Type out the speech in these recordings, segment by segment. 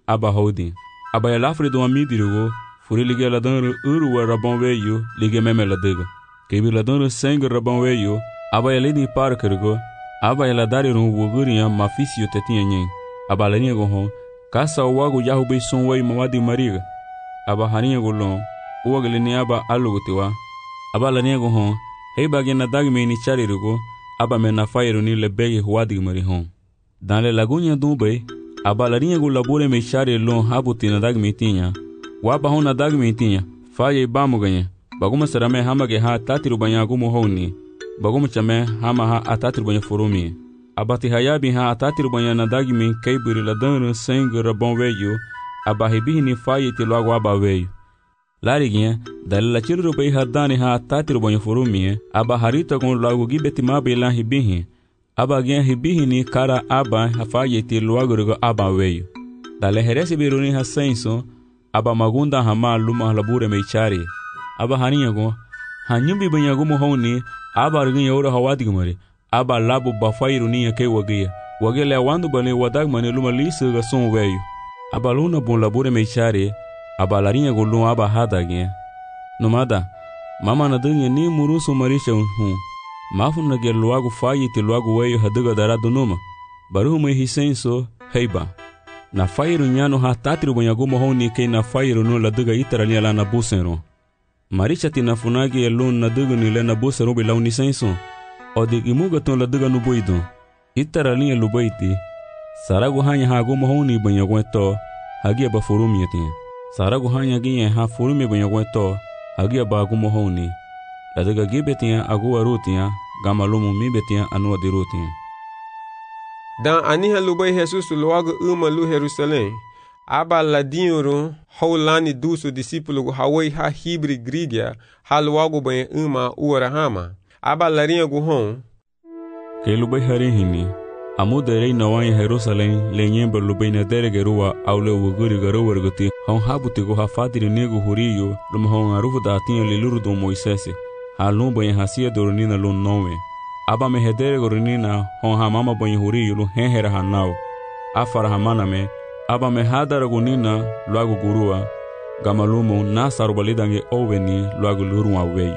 aba hodin. Aba ya lafre do amidirugo, furi lige la dan uru rabon weyo, lige meme la dega. Kebi la dan seng rabon weyo, aba ya ledi parkergo, aba ya la dari ron woguriya mafisio tetinha nyen. Aba la niego hon, kasa wago yahu be son way mamadi mariga. Aba haniego lon, uwagele ni aba alugotiwa. Aba la niego hon, hei bagi na dagme ni charirugo, aba me na fayro ni le begi huadig mari hon. Dans le lagunya dube, aba la niego labure me chari lon habuti na dagme tinha. Waba hon na dagme tinha, faye bamu ganha. Baguma sarame hama ge ha tatiru banya gumo honi. Baguma chame hama ha atatiru banya furumi. Abati hayabi ha atatiru banya na dagme keiburi la dano seng rabon weyo, aba hebihi ni faye ti logo aba weyo. Lariguinha, dalila chilru bei hadani ha atatiru banya furumi, aba harita gon logo gibeti mabe lan hibihi. Aba gen hibihi ni kara aba ha faye ti logo aba weyo. Dale heresi biruni ha senso, aba magunda hama luma labure meichari. Aba haninyago, hanyumbi banyagumo honi, aba riginya ora hawadigmari, aba labo bafairu niya ke wagia. Wagele wandu bane wadagmane luma lisa ga son weyo. Aba luna bon labure meichari, aba larinha golun aba hadaginha. Nomada, mama na danha ni muruso marisha hun. Mafu na gel loago faye te loago weyo hadaga darado numa. Baruhu me hisenso, heiba. Na fairu nyano ha tatiru banyagumo honi ke na fairu no la daga itaralia la na busenro. Marisha tina funagi elon na daga ni le na busenro be la unisenso. Ode imuga ton la daga no boidon. Itaralia lubaiti. Sarago hanya ha gumo honi banyagweto, hagia ba furumi tin. Sarago hanya ginha ha furumi banyagweto, hagia ba gumo honi. La daga gibetia agua rutia, gama lomo mibetia anua de rutia. Dan aniha lubai Jesus logo uma lu Jerusalém. Aba ladinho holani duso discípulo hawai ha hibri grigia ha logo bem uma urahama. Aba larinha guhon. Que lubai harihini. Amuderei na wanya Jerusalém lenyemba lubai na deregerua aule wuguri garowerguti hon habuti go ha fatiri nego huriyo luma hon arufu da atinha liluru do Moisés. Ha lumba en hasia doronina lun nowe. Aba me hedere gorinina hon ha mama banyi huri yulu henhera hanao. Afara hamana me, aba me hadara gonina luago gurua, gamalumo na sarubalidange oveni luago lurua weyu.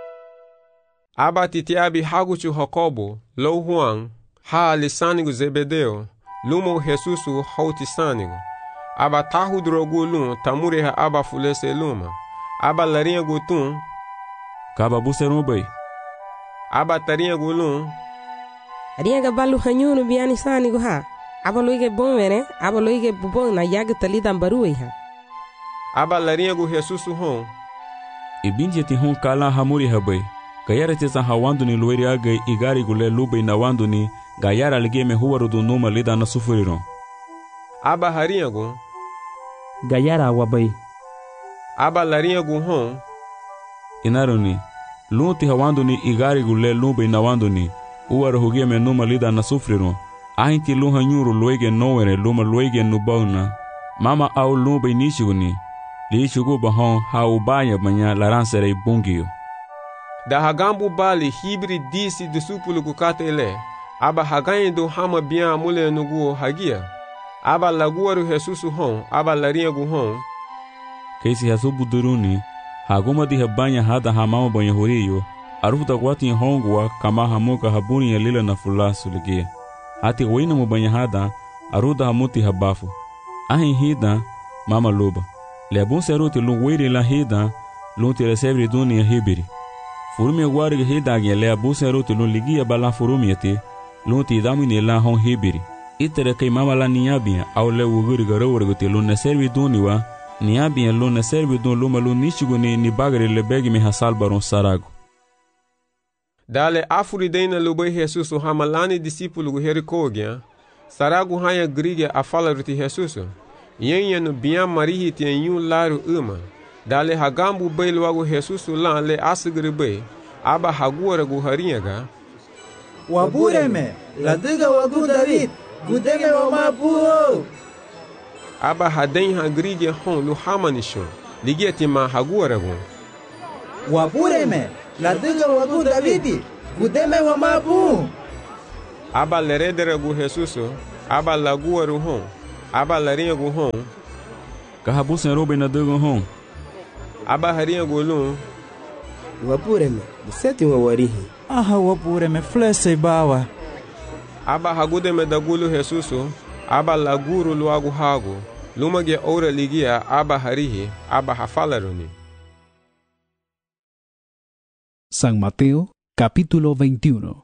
Aba titiabi haguchu Jacobo, lo Juan, ha lisanigo Zebedeo, lumo Jesusu hautisanigo. Aba tahu drogu lum, tamure ha aba fulese luma. Aba larinha gutun, kaba buseron bay. Aba tarinha gulun. Ariaga balu hanyunu biani sanigo ha. Aba loige bom vere, aba loige bubon na yaga talida baruei ha. Aba larinha gu Jesusu hon. Ibinje ti hon kala hamuri habay. Gayara tesa hawandu ni lueri agay igari gule lubay na wandu ni gayara ligeme huwaru do numa lida na sufuriron. Aba harinha gu. Gayara wabay. Aba larinha gu hon. Inaruni. Lunti hawandu ni igari gule lubay na wandu ni uwaru hugeme numa lida na sufuriron. Ahinti luha nyuru luege nowere luma luege nubauna. Mama au lubay nishiguni. Lishugu bahon ha ubaya banya laransere bungiyo. Da hagambu bali hibri disi disupulu kukate ele. Aba haganyi do hama bian mule nuguo hagia. Aba laguaru Jesusu hon, aba larinha gu hon. Keisi hasubu duruni, haguma di habanya hada hamama banya huriyo, arufuta kwati hongwa kama hamuka habuni ya lila na fulasu ligia. Hati wina mubanya hada, aruda hamuti habafu. Ahin hida, mama luba. Leabun seruti lungwiri la hida, lunti resebri duni ya hibiri. Furumi agwari hida agya leabun seruti lun ligia bala furumi yati, lunti idamini la hon hibiri. Itere kay mama la niyabia, au le wuguri garowarguti lun neservi duni wa, niyabia lun neservi dun luma lun nishiguni ni bagari lebegi mi hasal baron sarago. Dale afuridena lubai Jesusu hamalani discípulo gu herikogya, sarago hanya grigia afala ruti Jesusu. Yenye no bian marihi tien yun laru uma. Dale hagambu bay luago Jesusu lan le asugri bay, aba haguara gu harinyaga. Wabureme, la diga wagu David, gudeme wa mabuo. Aba haden hagrigia hon lu hamanisho, ligia tima haguara gu. Wabureme, la diga wagu David, gudeme wa mabuo. Aba leredere gu Jesusu, aba laguaru hon. aba larinha gu hon. Kahabu sen robe na dego hon. Aba harinha gu lun. Wapureme, buseti wa warihi. Aha wapureme flese bawa. Aba hagude me dagulu Jesusu, aba laguru luagu hagu. Lumage ora ligia aba harihi, aba hafalaruni. San Mateo, capítulo 21.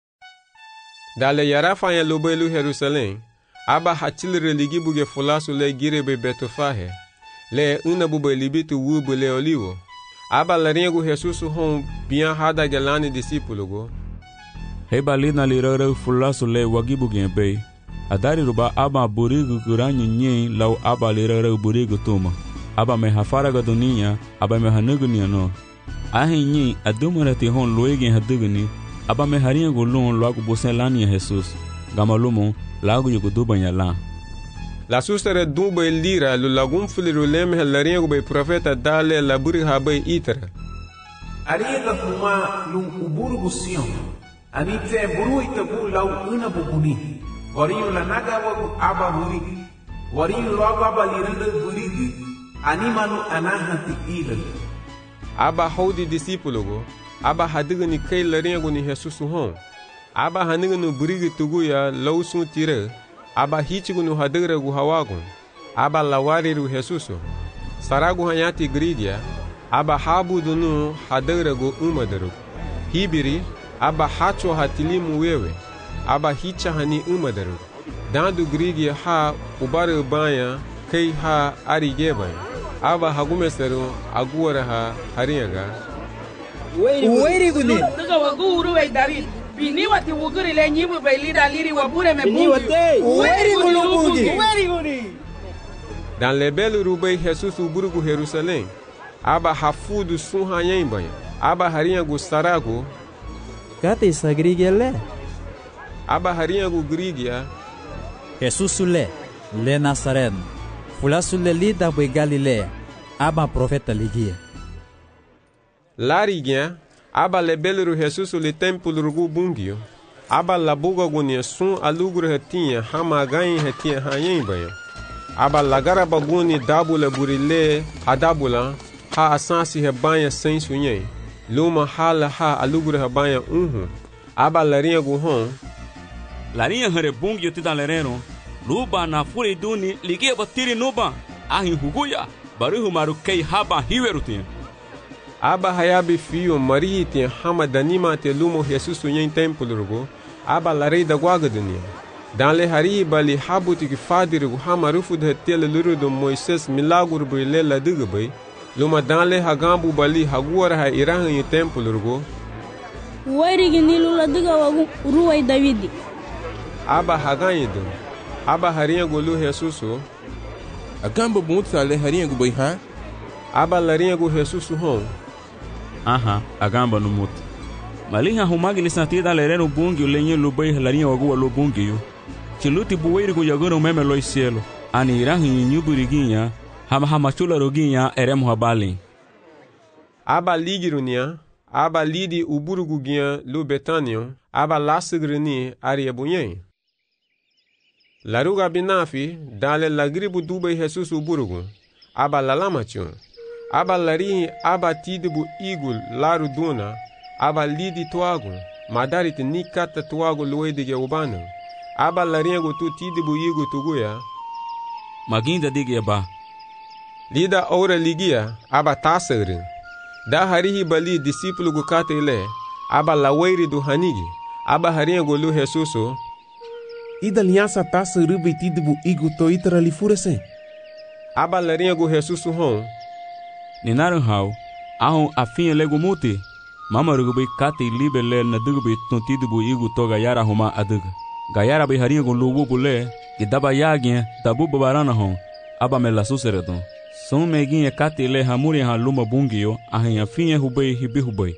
Dale yarafanya lubelu Jerusalém, aba hachilre ligi buge fulasu le girebe betofahe, le una bube libitu wubu le olivo. Aba laringu Jesusu hon bian hada gelani disipulugo. Heba lina lirara fulasu le wagibu gembe. Adari ruba aba burigu kuranyi nye lau aba lirara burigu tuma. Aba me hafaraga dunia, aba me hanugunia no. Ahi nye adumarati hon luegen haduguni, aba me haringu lun lagu busen lania Jesus. Gamalumu lagu yugu dubanya la. La sustere dumbe lira lu lagum fuliru leme laringu be profeta dale la buriha be itra. Ariga kuma lung uburu gusion. Anite buru itabu lau una bubuni. Wariyu la naga wagu aba burigi. Wariyu lo aba liranda burigi. Animalu anahati ila. Aba hodi disipulugo. Aba hadigani kay laringu ni Jesus hon. Aba haniganu burigi tuguya lau sun tire. Aba hichigunu hadigra gu hawagun. Aba lawariru Jesusu. Saragu hanyati grigia. Aba habudunu hadigra gu umadaru. Hibiri. Aba hacho hatilimu wewe. Aba hicha hani umadaru. Dandu grigia ha ubare banya kay ha arigebay. Aba hagumeseru aguara ha haringa. Uweri guni. Nuga waguru we David. Bini wati wuguri le nyibu be lida liri wabure me bungi. Uweri guni. Uweri guni. Dan lebelu rubei Jesus uburugu Jerusalém. Aba hafudu sun hanyembanya. Aba haringa gu saragu. Kati sagrigele. Aba haringa gu grigia. Jesus le Nazaren. Fulasu le lida be Galilea. Aba profeta ligia. Larigien, aba lebelu Jesus le templo rugu bungio. Aba labuga gunia sun alugru hetinha hamaganha hetinha hanyembanya. Aba lagara baguni dabula burile hadabula ha asansi hebanya sem sunye. Luma hala ha alugru hebanya Aba larinha gu hon. Larinha hare bungio tida lereno. Luba na furi duni ligia batiri nuba. Ahi huguya. Baruhu maru kei haba hiwerutin. Aba hayabi fio marihiti hama danima te lumo Jesus sunye templo rugu. Aba larei da guaga dunia. Dan le hari bali habuti ki fadiru hama rufu de tele luru do Moises milagur bile la digabay. Luma dan le hagambu bali haguara ha irahan yi templo rugu. Uweri nilu la diga wagu ruwai Davidi. Aba haganyidu. Aba harinha gulu Jesusu. Agamba bunta le harinha gu bai ha? Aba larinha gu Jesusu hon. Aha, agamba no muto. Malinha humagi ni santida lereno bungi o lenye lubai larinha wagu lo bungi yo. Chiluti buweiri gu yagano meme lo cielo. Ani irahi nyuburiguinha, hama chula roguinha eremo habali. Aba ligirunia. Aba lidi uburugugia lu Betanion, aba lasigrini ariabunyen. Laruga binafi, dale lagribu dube Jesus uburugu, aba lalamachon. Aba larihi aba tidibu igul laru duna, aba lidi tuagu, madarit nikata tuagu luedige ubano. Aba laringu tu tidibu igu tuguya. Maginda digia ba. Lida ora ligia, aba taserin. Da harihi bali discípulo gu katele, aba laweiri do hanigi, aba harinha golu Jesuso. Ida linhasa taça rubiti bu igu to itra li furese. Aba larinha gu Jesuso hon. Ninaru hau, ahon afinha lego muti. Mama rugubi kate libele na dugubi tontidi bu igu to gayara huma aduga. Gayara bi harinha golu wubule, idaba yagin dabu babarana hon, aba me la suseredon. São meguinha catele hamuri haluma bungio ahinha finha hubei hibi hubei.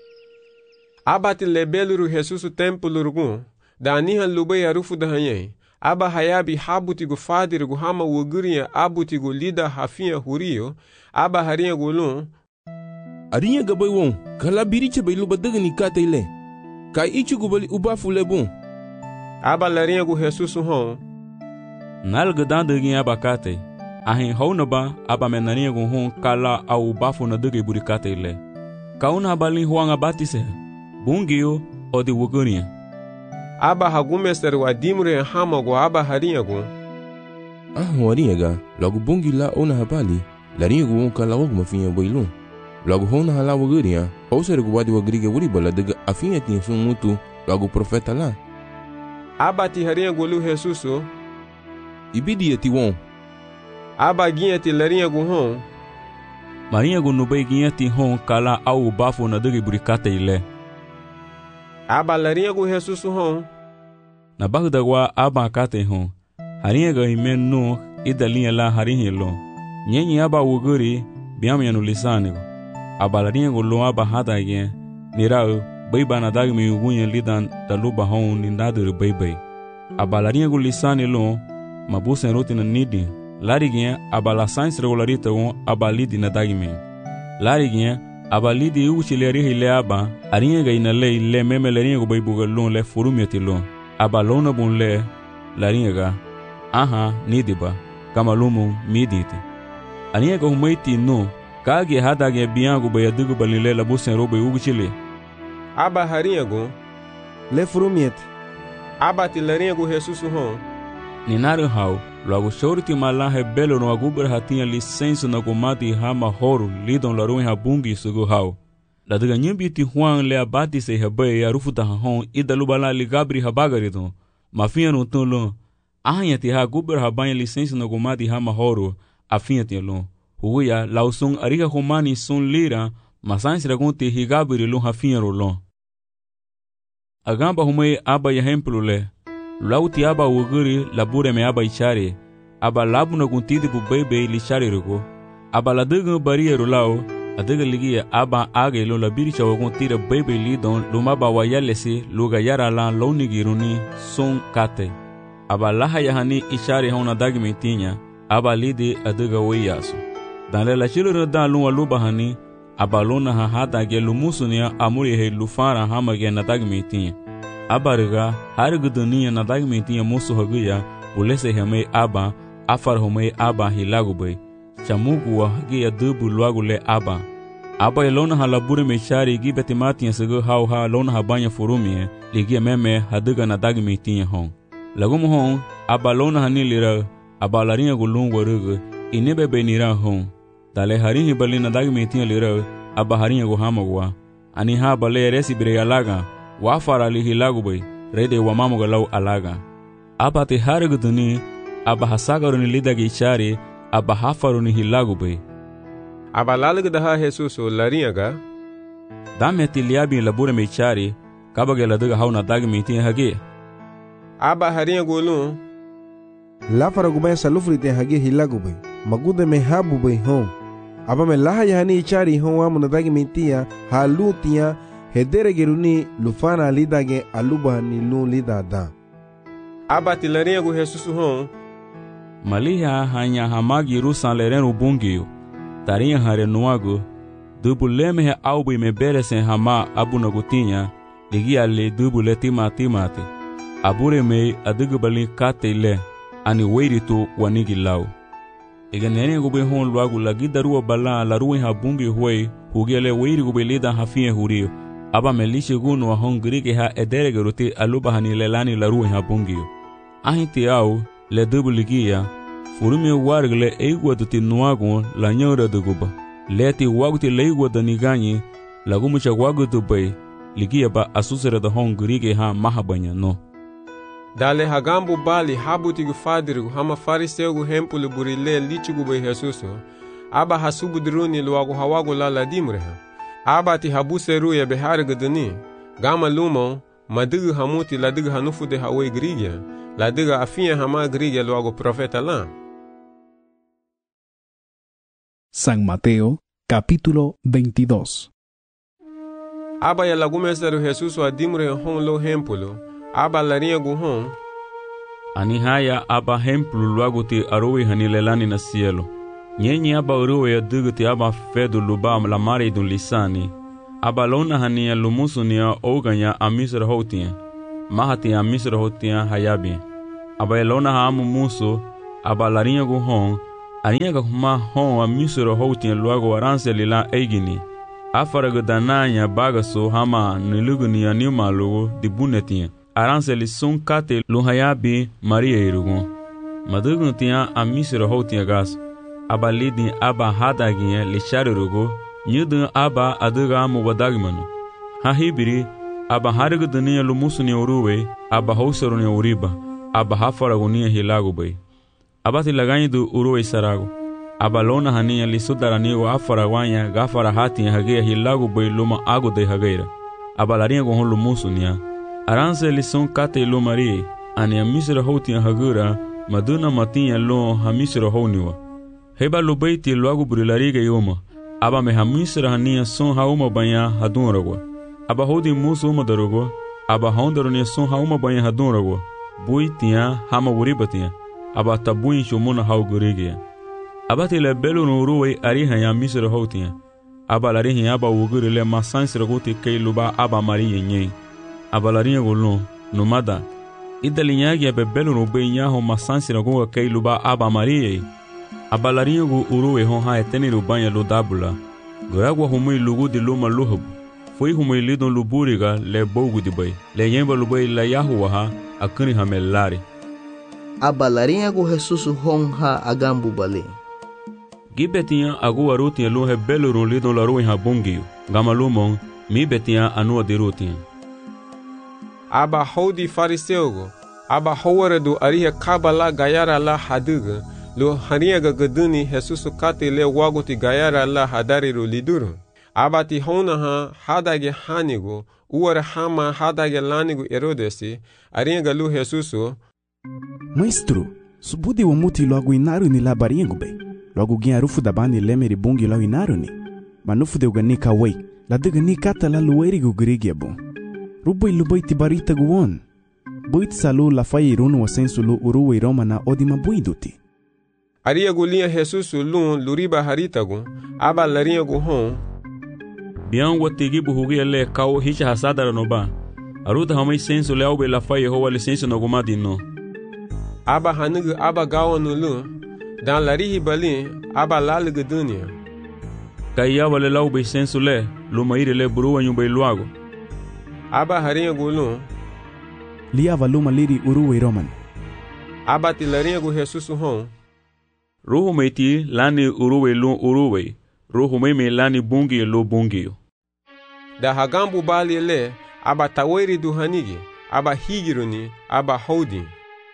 Abati lebeluru Jesus templo rugun da aniha lubei arufu da hanhei. Aba hayabi habuti gu fadir gu hama wugurinha abuti gu lida hafinha hurio. Aba harinha gulun. Arinha gabai won kala biriche bai luba dagani catele. Kai ichi gu bali ubafu lebun. Aba larinha gu Jesus hon. Nalga dandagi aba kate. Ahin haunaba aba menania gun hon kala au bafu na dugi burikate ile. Kauna abalin huanga batise. Bungio odi wugunia. Aba hagumester wa dimre hamago aba harinyago. Warinyaga, logo bungi la ona habali. Larinyago on kala wog mafinha boilun. Logo hona hala wugunia. Hauser guwadi wagriga wuribala daga afinha tin sun mutu logo profeta la. Aba ti harinyago lu Jesuso. Ibidi ti won. Aba ginha ti larinyago hon. Marinyago nubai ginha ti hon kala au bafu na dugi burikate ile. Aba larinyago Jesuso hon. Na bagdagwa aba kate hon. Harinyago himen no idalinha la harinhelo. Nyenyi aba wuguri biamyanu lisanigo. Aba larinyago lo aba hadage nirao baiba na dagmi ugunye lidan daluba hon nindadur baibai. Aba larinyago lisani lo mabusen rotina nidi. Larigien aba la science regularita won aba lidi na dagmi. Larigien aba lidi uchileri hile aba arinyaga ina le meme larinyago baibuga lon le furumiati lon. Aba lona bun le larinyaga aha nidiba kama lumu miditi. Arinyaga humaiti no kage hadage biangu bayadugu balile la busen robe uguchile. Aba harinyago le furumiati. Aba ti larinyago Jesuso hon. Ninaru hau logo shorti malahe belo no agubra hatinha licença na gomati hama horo lidon la ruim habungi sugu hau. La daga nyimbi ti huang le abati se habai ya rufuta hon idalubala li gabri habagaridon. Mafinha no tolo ahanha ti ha gubra habanha licença na gomati hama horo afinha ti lon. Huya lausung ariga humani sun lira masans ragunti higabri lon hafinha rolon. Agamba humai aba ya hemplu le. Lauti aba wuguri labure me aba ichare. Aba labu na guntidi bu bebe li chare rugo. Aba la dugu bariye rolao. Adiga ligia aba age lo la biricha waguntira bebe li don lumaba wayalesi luga yara lan launigiruni son kate. Aba laha yahani ichare hona dagmi tinya. Aba lidi adiga weyaso. Dan la chilura dan luwa luba hani. Aba lona ha hata ge lumusunia amuri he lufara hama ge na dagmi tinya. Abariga harigudunia na dagmentinha moço haguya ulese hame aba afar home aba hilagubei chamugu hagia dubu luagule aba elona halabure mechari gibetimatinha segu hauha lona habanya furumie ligia meme haduga na dagmentinha hon lagumu hon aba lona hanilira aba larinha gulung warugu inebe benira hon dale harinhi balina dagmentinha lira aba harinha guhamagwa ani ha bale resi bireyalaga wafara lihi lagubay rede wamamuga law alaga aba te hariguduni aba hasagaruni lidagi chari aba hafaruni hilagubay aba lalagda ha Jesuso larinyaga dameti liabi labure me chari kabage ladaga hauna dagmi tin hage aba haringulun lafara gubay salufri te hage hilagubay magude me habubay hon aba me laha yani chari hon wamuna dagmi tia halutia hedere geruni lufana lidage aluba ni lu lidada. Aba ti larinyago Jesuso hon. Maliha hanya hamagi rusan lerenu bungio. Tarinha hare nuago. Dubuleme he aubi me beresen hama abunagutinha. Ligia le dubule timati. Abure me adugubalin kate le. Ani weiritu wanigi lau. Ega nene gube hon luagu lagi darua bala la ruin habungi huei. Hugele weiri gube lida hafie hurio. Aba melishe gunu wa hongirige ha ederege rote aluba hanilelani la ruin habungio. Ahinti au le dubuligia. Furumi wargle eigwa duti nuagun la nyora duguba. Leti waguti leigwa daniganyi la gumucha wagu dubai. Ligia ba asusere da hongirige ha mahabanya no. Dale hagambu bali habuti gufadirigu hama fariseu hempulu burile lichigu be Jesuso. Aba hasubu diruni luagu hawagu la dimreha. Aba ti habuseru ya behariguduni. Gama lumo madigu hamuti ladigu hanufu de hawe grigia. Ladigu afinha hama grigia luagu profeta la. San Mateo, capítulo 22. Aba ya lagumeseru Jesuso adimre hon lo hempulu. Aba larinha guhon. Anihaya aba hempulu luagu ti arui hanilelani na cielo. Nyenye aba uruwe ya duguti aba fedu lubam la mare dun lisani. Aba lona hania lumusunia oganya amisra hotia. Mahati amisra hotia hayabi. Aba lona haamu muso aba larinha gu hon, arinha ga huma hon a misro houtin luago aranse lila eigini. Afaraga dananya bagaso hama niluguni anima lugo di bunetinha. Aranse li sun kate luhayabi Maria irugun. Madugun tinha a misro houtin gas. Aba lidin aba hadaginha li charirugo, nyudun aba aduga amu wadagmanu. Hahibiri, aba hariga dunia lumusuni uruwe, aba housaruni uriba, aba hafaragunia hilagubay. Aba tilagani du uruwe sarago. Aba lona hania li sudaranigo afaragwanya gafara hatin hagea hilagubay luma aguday hageira. Aba larinha gohon lumusunia. Aranse li son kate lumari, ani a misra houtin hagura, maduna matinha lo hamisra houniwa. Heba lubaiti luagu burilariga yuma, aba me hamisra hania son hauma banya hadunragwa. Aba hodi musu uma darugo, aba hondarunia son hauma banya hadunragwa. Bui tinha hama uriba tinha, aba tabuin shumuna haugurigia. Aba tile belu nuruwe ariha ya misra houtinha. Aba larihin aba wugurile masansra guti kei luba aba maria nyen. Aba larinha gulun, numada. Idalinyagi abe belu nube nyaho masansra gunga kei luba aba maria. Aba larinha gu uruwe hon ha eteni lubanya ludabula. Guragwa humui lugu di luma luhubu. Foi humui lidon luburiga le bogu di bay. Le yemba lubay la yahuwaha akuni hamelari. Aba larinha gu Jesus hon ha agambu bale. Gibetinha agu arutinha luhe belurun lidon la ruin ha bungiyo. Gamalumon mi betinha anua di rutinha. Aba hodi fariseugo. Aba howara do ariha kabala gayara la haduga. Lo haniaga gaduni Jesus kate le waguti gayara la hadariru liduru. Abati hona ha hadage hanigo, uara hama hadage lanigo Herodesi, aringa lu Jesuso. Maestro, subudi wa muti logo inaru ni labaringo be. Logo gin arufu da bani lemeri bungi lo inaru ni. Manufu de uganika wei, la de gani kata la luerigo grigia bon. Rubai lubai tibarita guon. Buit salu la fai irunu wa sensu lu uruwe Roma na odima buiduti. Aria gulinha Jesuso lun luriba haritago, aba larinha gu hon. Bian watigi buhugia le kau hicha hasadara no ba. Aruta hamai senso le aube la faye hoa licença no gumadi no. Aba hanugu aba gawa no lu. Dan larihi balin aba lalugu dunia. Kaya wale laube senso le, lumaire le burua nyumba iluago. Aba harinha gu lu. Liava luma liri uruwe Roman. Aba ti larinha gu Jesuso hon. Ruhu meiti lani uruwe lu uruwe. Ruhu meme lani bungi lo bungi. Da hagambu bali le, aba taweri du hanigi, aba higiruni, aba hodi.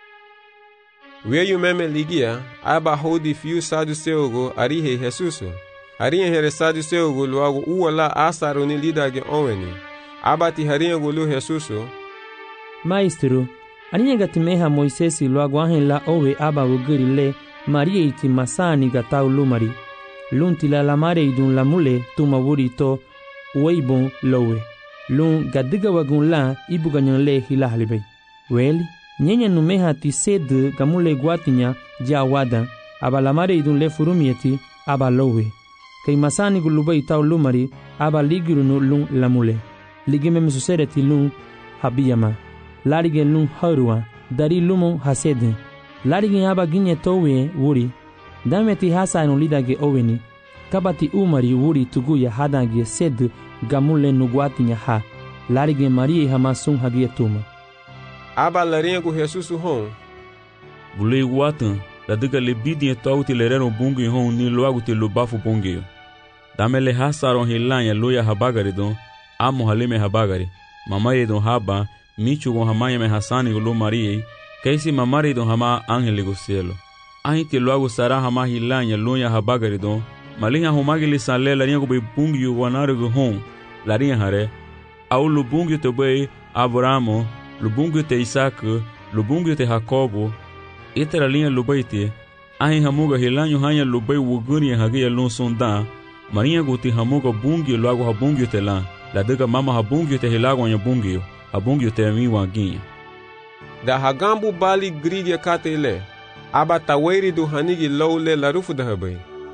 Weyu meme ligia, aba hodi fiu saduseugo arihe Jesuso. Harinha here saduseugo luago uwala asaruni lidage onweni. Aba ti harinha gulu Jesuso. Maestro, arinha gatimeha Moisesi luago ahen la owe aba wugiri le, Maria iti masani gatau lumari. Lun tila lamare idun lamule tuma wuri to weibon lowe. Lun gadiga wagun la ibu ganyan le hila halibay. Weli, nyenya numeha ti sed gamule guatinya ja wada, aba lamare idun le furumieti aba lowe. Kay masani gulubay tau lumari aba ligirunu lun lamule. Ligime mesusereti lun habiyama. Larige lun harua, dari lumon hasede. Larige aba ginye towe wuri. Dameti hasa nulidage oweni. Kabati umari wuri tuguya hadage sed gamule nuguatinya ha. Larige Maria hamasun hagia tuma. Aba larinha gu Jesuso hon. Bulei guatan, la diga le bidinha tau te lerero bungi hon ni loago te lubafu bungi. Damele hasaron hilanya loya habagari don, amo halime habagari. Mamaye don haba, michu gon hamaya me hasani gulo Maria, kaisi mamari don hama angeli go cielo. Ahinte loago sara hama hilanya loya habagari don, malinha humagili sanle larinha go be bungi wanare go hon, larinha hare. Au lubungi te be Abramo, lubungi te Isaac, lubungi te Jacobo, itera linha lubaite, ahin hamuga hilanyo hanya lubai wuguni hagia lon sonda, marinha go te hamuga bungi loago habungi te la diga mama habungi te hilago anya bungi, habungi te mi wanginha. Da hagambu bali grigia katele, aba taweri do hanigi lowle larufu da habai.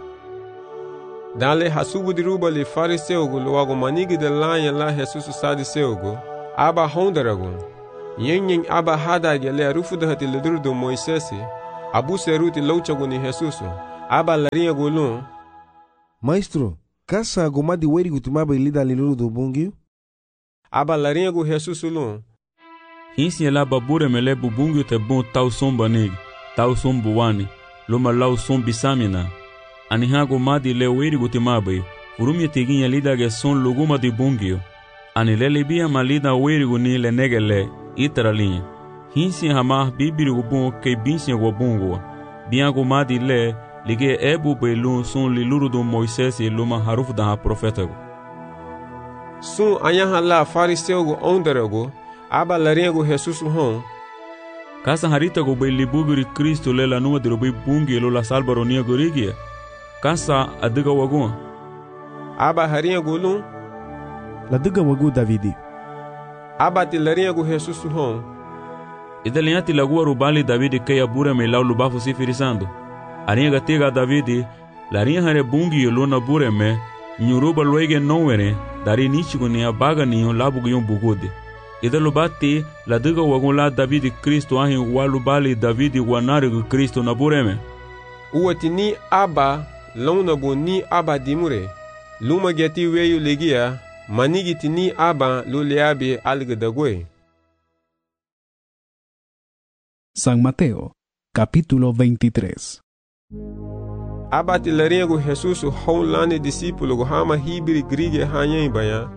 Danle hasubu diruba le fariseugo loago manigi de lanya la Jesuso sadiseugo, aba hondarago. Yen aba hadage le arufu da hati leduru do Moisesi, abu seruti louchagu ni Jesus aba larinha golun. Maestro, kasa gomadi weri gutumaba ilida liluru do bungiu? Aba larinha gu Jesus lun. Hinsi ela babure mele bubungiu te bon tau somba nig, tau sombu wani, loma lau sombi samina. Aniha gomadi le weri gutumaba urumi teginha lida ge son luguma di bungiu. Anilele bia malida weri guni le negele itaralinha. Hinsi hamar bibiri gubun ke binsi gobungua. Bia gomadi le lige ebu belun son liluru do Moisés e luma harufu da profeta go. Sun anyaha la fariseu go onderego aba larinha go Jesus hon. Kasa harita go be libuguri Cristo le la numa de robe bungi lo la salbaronia gorigia. Kasa adiga wagun. Aba harinha go lun. La diga wagu Davidi. Aba ti larinha go Jesus hon. Idalianti lagua rubali Davidi ke abura me lau lubafu sifirisando. Arinha gatiga Davidi, larinha hare bungi yolo na bureme, nyuruba loege nowere, dari nichigo ni abaga niyo labugu yon bugude. Ida lubati, la diga wagun la Davidi Kristo ahin walubali Davidi wanarigu Kristo na bureme. Uwati ni aba, launabu ni aba dimure. Luma geti weyu legia, manigiti ni aba luleabi algedagwe. San Mateo, capítulo 23. Abati larinha go Jesus haulani discípulo go hama hibiri grige hanyen baya.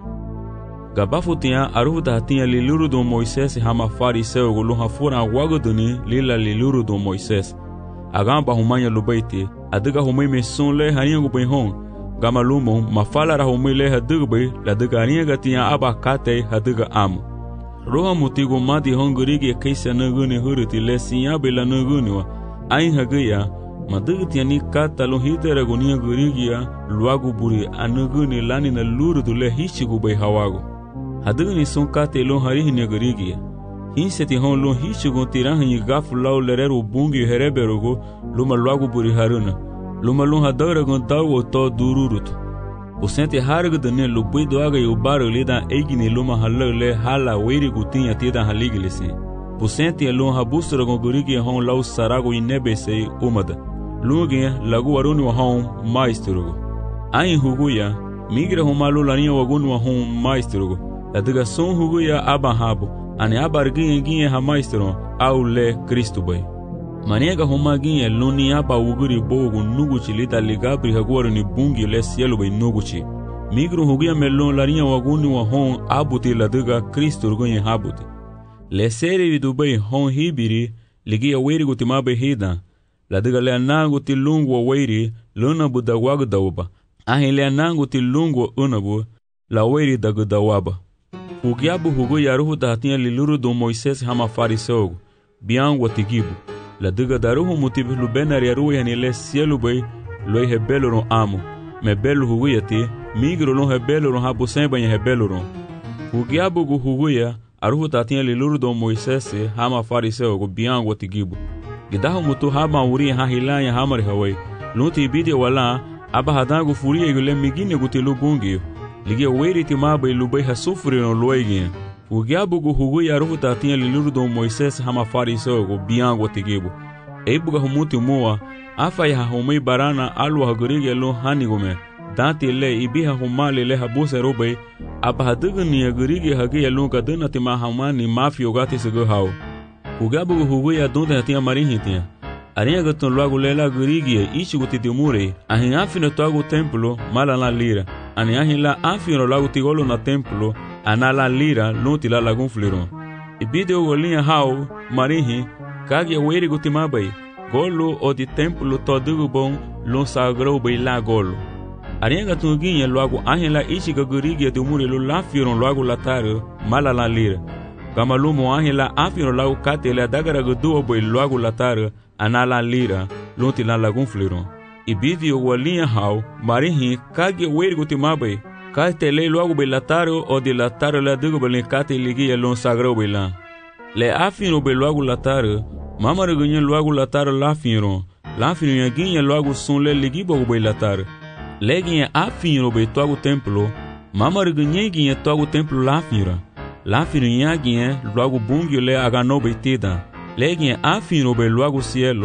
Gabafu tinha aruhu da tinha liluru do Moisés hama fariseu go luha fura wagoduni lila liluru do Moisés. Agamba humanya lubaiti, adiga humai me son le harinha go benhon. Gama lumo mafala ra humai le hadigbe la diga harinha ga tinha aba kate hadiga amu. Roha mutigo madi hongurige kaisa nagune huruti le sinyabe la nagune wa. Ain hagaya madagti ani kata lo hitera gonia gurigia luagu buri anuguni lani na luru dule hichigu bay hawago hadugni son kate lo hari ne gurigia hinseti hon lo hichigu tirahi gafu law lereru bungi hereberogo luma luagu buri haruna luma lo hadara gon tawo to dururut usente harga dane lo buido aga yubaro lida egini luma halale hala weri gutinha tida haligilese usente lo habusra gon gurigia hon law sarago inebese umada Luge lagu waruni wa hon maestro. Ain huguya migra humalu lania wagunu wa hon maestro. Ladiga son huguya abahabo ane abarginye ginye ha maestro au le Kristo bay. Maniega homa ginye luni aba uguri bogu nuguchi lida ligabri haguwaru ni bungi le cielo bay nuguchi. Migru huguya melon lania wagunu wa hon abuti ladiga Kristo gunye habuti. Le seri vidubay hon hibiri ligia weri gutimabe hida. La diga le anangu ti lungu wa wairi luna bu da wagu dawaba. Ahin le anangu ti lungu wa unabu la wairi dagu dawaba. Ugiabu hugu ya ruhu dahatinha liluru do Moisés hama fariseugu. Bian wa tigibu. La diga da ruhu mutibu lubenar ya ruhu yani le cielo bay loi hebelo ron amu. Me belu hugu ya ti migro lon hebelo ron habu semba ya hebelo ron. Ugiabu gu hugu ya aruhu dahatinha liluru do Moisés hama fariseugu bian wa tigibu. Gidahu mutu haba uri ha hilanya hamari hawai. Lunti ibidi wala aba hadangu furia igule migine gutilu bungi. Ligia weri timaba ilubai hasufuri no loigi. Ugiabu gu hugu ya ruhu tatinha liluru do Moisés hama fariseu go biango tigibu. Eibuga humuti mua afa ya humai barana alwa hagurige lo hanigume. Dati le ibiha humali le habuse robai aba hadugni hagurige hagi lo kaduna tima hamani mafio gati sigo hao. Ugabu hugu ya donde hatinha marinhitinha. Arinha gaton logo lela gurigia ichi gutitimure. Ahin afino toago templo mala la lira. Ani ahin la afino logo tigolo na templo anala lira lunti la lagun fliron. Ibide ogolinha hao marinhi kagia weri gutimabai. Golo o di templo todugo bon lon sagrou bai la golo. Arinha gaton guinha logo ahin la ichi gurigia de mure lo la firon logo lataro mala la lira. Kamalumo ahin la afino lau kate la dagara guduo boi loagu latara anala lira lunti la lagun fliron. Ibidi o walinha hao marinhi kage weri gutimabai kate le loagu bai lataro o di lataro la dugo bai kate ligia lon sagrau bai la. Le afino bai loagu latara mamara gunyen loagu latara la fino yaginha loagu son le ligibo bai latara. Le ginha afino bai toagu templo mamara gunyen ginha toagu templo la fino. La firinha ginha logo bungio le agano betida. Le ginha afino be logo cielo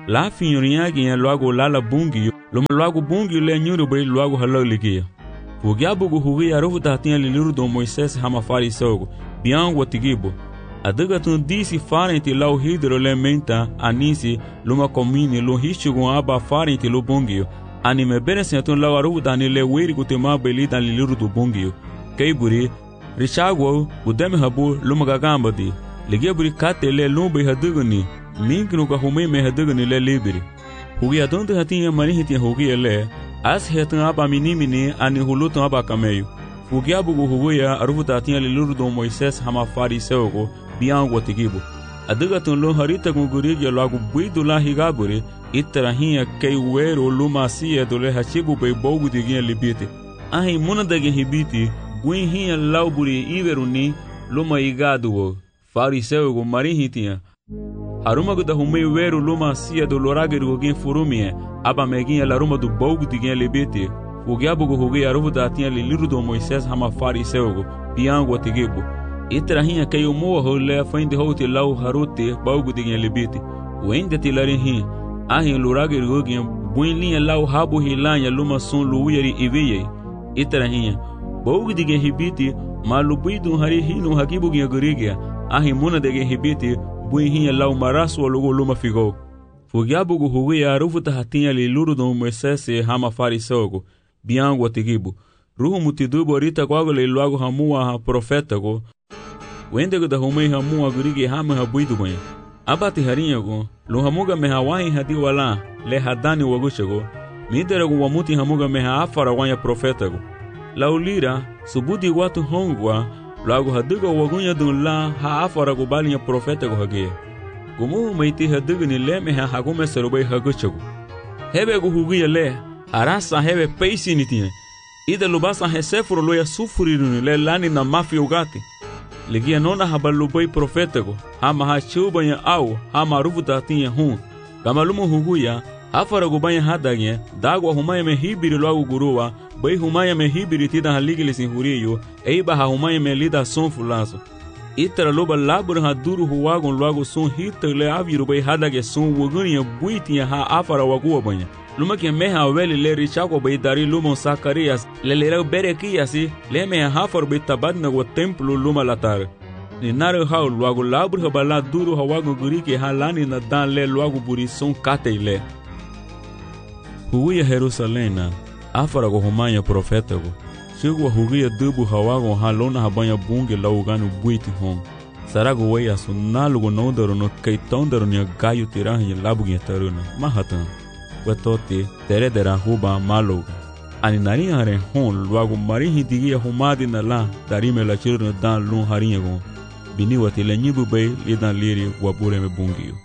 La finyorinyagiya loago lala bungi loma loago bungi le nyuru bay loago halaligiya. Fugiabugu hugi arufu tahtiya liliru do Moisés hama fariseogo biang watigibo. Adagatun disi farenti lau hidro le menta anisi luma komini lo hishugun aba farenti lo bungio. Anime benesentun lau arufu dani le weri gutema beli dan liliru do bungio. Keiburi Richagwo udeme habu luma gagambadi. Ligeburi kate le lumbe hadugani. Minknu ka humay me hadugani le libiri. Hugi adonte hatiya marihitiya hugi le. As hetan aba minimini ani hulutun aba kameyu. Fugiabugu huguya arufu tahtiya liliru do Moisés hama fariseogo biang watigibo. Adagatun lo harita gugurigi loago buidu la higaburi itarahinha kei wero luma siya dole hachibu bei bogu diginha libiti. Ahi muna dagi hibiti guinhinha lauburi iveruni luma igaduo fariseugo marihitinha. Harumagu da humei wero luma siya do lorageri gugin furumie aba meginha laruma do bogu diginha libiti. Fugiabugu huguya arufu tahtiya liliru do Moisés hama fariseugo biang watigibo. Itarahinha kei umua hole faindi houti lau haruti bogu diginha libiti. Wende tilarihin ahin lorageri gugin buinlinha lau habu hilanya luma sun luuyeri iviyei. Itarahinha bogu diginha hibiti malubuidun hari hinu hakibuginha gurigia ahin muna diginha hibiti buinhinha lau marasu lugu luma figou. Fugiabugu huguya arufu tahtiya liliru do Moisés hama fariseogo biang watigibo. Ruhu mutidubo rita kwago le luago hamua ha profetago. Wendego da humei hamua gurigi hama habuidu banha. Abati harinhago lo hamuga meha wahi hadi wala le hadani wagushago. Miderago wamuti hamuga meha afara wanya profetago. Laulira subudi watu hongwa loago haduga wagunya dun la ha afara go balinha profetago hage. Gumu meiti haduga ni le meha hagume serobai hagushago. Hebe go huguya le arasa hebe peisi nitinha. Ida lubasa hesefuro loya sufuriru le lani na mafi ugati. Ligia nona habalubai profetago hama hachubanya au hama arufu tahtiya hun. Kamalumu huguya afara go banha hadagye dagwa humaya me hibiri loago gurua bai humaya me hibiri tida haligili sin huriyo eiba ha humaya me lida son fulaso. Itara loba labur ha duru huwagon loago son hita le aviru bai hadagye son wuguniya buitiya ha afara wagua banya. Luma que meha weli le richago bai dari lumon Zacarias le lera berekiasi le meha hafar bai tabadna go templo luma latar. Ni nare hau loago labur ha bala duru hawago guriki ha lani na dan le loago buri son katei le. Huguya Jerusalena afara go humanya profetago. Chegua huguya dubu hawago ha lona habanya bunge laugano buiti hon. Sarago weya sunalugo nondaro no keitondaro ni gaio tirahi labuginha taruna mahatan. Wetoti teredera huba maloga. Ani narinha hare hon luago marihi digia humadi na la darime la chirno dan lun harinhago. Biniwati le nyibu bay lidan liri wabureme bungio.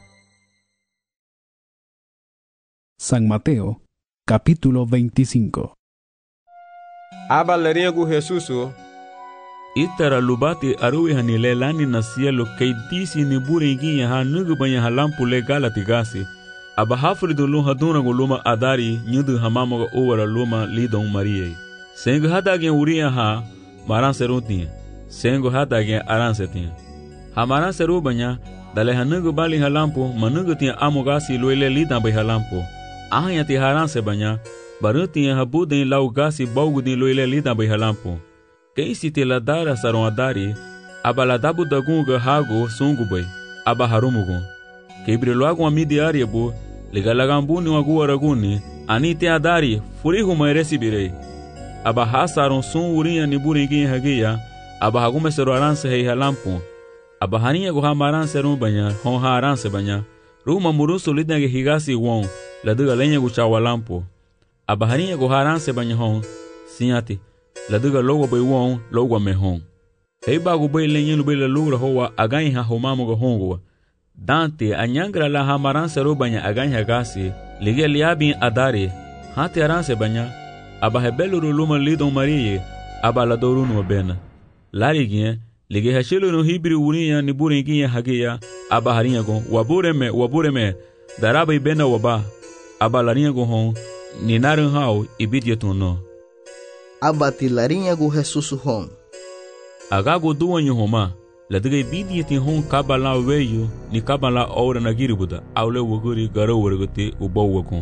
San Mateo, capítulo 25. Aba larinhago Jesuso itara lubati aruwi hanile lani na cielo kei disi ni buringinha ha nugu banya halampu le galati gasi. Aba hafridu lun haduna go luma adari nyudu hamamoga owara luma lidon Mariei. Sengo hadagen uria ha maran seruntinha. Sengo hadagen aran setinha. Ha maran seru banya dale hanugu bali halampu manugu tinha amogasi loile lidan bai halampu. Ahanya ti haran se banya barutinha habuden lau gasi baugudin loile lidan bai halampu. Quem se te ladara saron adari abaladabu dagunga hago sungu bai abaharumugun. Kebriloagun amidiaria bo Ligalagambuni waguaraguni anite adari furihu maeresi birei. Abahasaron sun urinha ni buringinha hagia abahagume seru aranse hei halampu. Abaharinha go hamaranse rumbanya hon ha aranse banya. Ruma murusu lidnage higasi won laduga lenha go chawalampu. Abaharinha go haranse banya hon sinhati laduga logo bai won logo me hon. Hei bagu bai lenhinu bai lalugra hoa aganha homamoga hongoa. Dante anyangra la hamaranse rubanya aganya gasi lige liabin adari hati aranse banya abahebelu luma lidon Mariei abaladoru no bena lariguinha lige hachilo no hibri urinha ni buringuinha hagia abaharinha gon wabureme daraba ibena waba abalarinha gon hon ni naran hau ibidietuno abatilarinha go Jesus hon agago duanho homa La dega bidi ti hon kabala weyo ni kabala ora na giribuda aule wuguri garo wergote ubo wakon.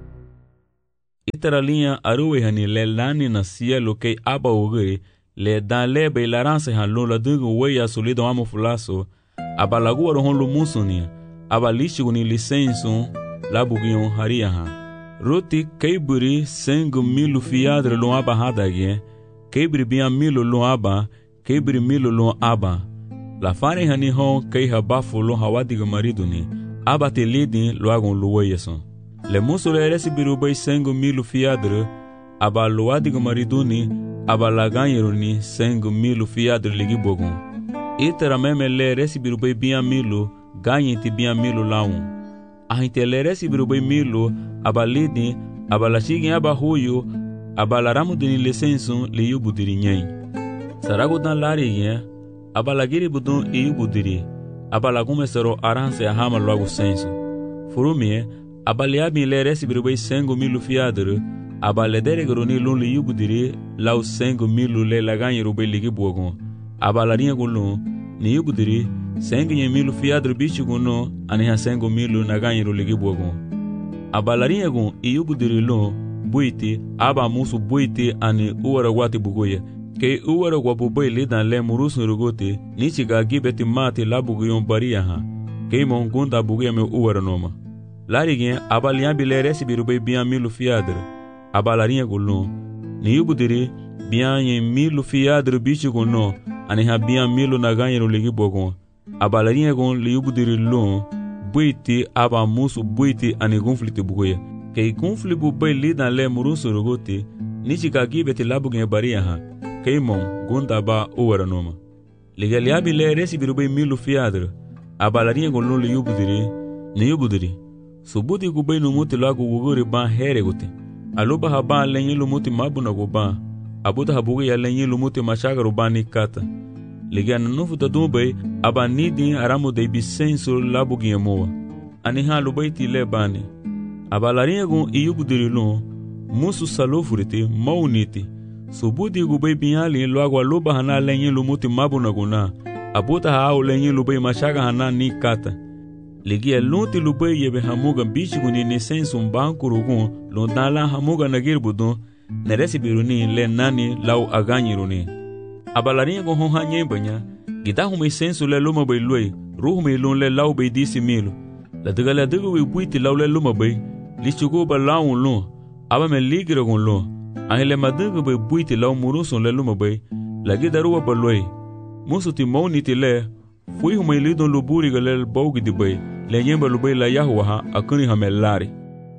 Itara linha aruwe hani le lani na cielo que aba wuguri le dan le be laranse han lo la dega weya solido amo fulaso aba lagu hon lo musunia aba lishigu ni licenso la bugion haria ha. Roti keiburi 5.000 fiadre lo aba hadagye keibri bia 1.000 lo aba keibri 1.000 lo aba. La fane hani hon kei habafo lo hawadiga mariduni aba te lidin lo agon lo weyeson. Le muso le resibiru bay 5.000 fiadre aba lo adiga mariduni aba la ganyeruni 5.000 fiadre ligi bogon. Itera meme le resibiru bay bia 1.000 ganyeti bia 1.000 laun. Ahinte le resibiru bay 1.000 aba lidin aba la shigin aba huyo aba la ramudini licenso le yubudiri nyai. Sarago dan lari yen aba giri budun e budiri aba comesero aranse a hama logo senso. Furumie aba liabi le resibiru bay 5.000 fiadre aba le deregroni lun li yubudiri lau 5.000 le la ganyeru bay ligi bogon. Aba la rinha gulun ni yubudiri 5.000 fiadre bichi guno aniha 5.000 na ganyeru ligi bogon. Aba la rinha gun e yubudiri lun buiti aba musu buiti ani uwara wati bugoye ke uwara wabu bay lidan le murusun rugote nichi ga gibeti mati la buguyon bariya ha ke mon gunda buguya me uwara noma larigien aba liambi le resibiru bay bien 1.000 fiadre aba la rinha gulun ni yubudiri bien 1.000 fiadre bichi guno ani ha bien 1.000 na ganyeru ligi bogon. Aba la rinha gun li yubudiri lun buiti aba musu buiti ani gunfliti bugoye ke gunflibu bay lidan le murusun rugote nichi ga gibeti la buguyon bariya ha Keimon gunda ba uwara noma. Ligaliabi le resibiru bay 1.000 fiadre aba la rinha gun li yubudiri ni yubudiri subuti gubay no muti lagu wuguri ban here gote aluba haba lenye lumuti mabuna guba abuta habugi ya lenye lumuti mashagaru bani kata ligan nufu tadubay aba nidi aramu de bisenso labugi moa aniha lubayti le bani aba la rinha gun yubudiri lu musu salofuriti mauniti subuti gubay biali loago aluba hana lenye lumuti mabuna guna abuta hao lenye lubay mashaga hana ni kata ligia lunti lubay yebe hamuga bichiguni ni sensu mbanku rugun lundala hamuga nagir budun neresibiruni le nani lau aganyiruni abalarinha go hon hanye banya gitahume sensu le luma bay loy ruhume lun le lau bay disi milu la degala degu we buiti lau le luma bay lichugo ba lau lun aba me ligira gon lun ahile madegu bay buiti lau murusun le luma bay la gidaruwa ba loy musu ti mauniti le fui humay lidon luburi galel baugi di bay le nyemba lubay la yahwa ha akuni hamelari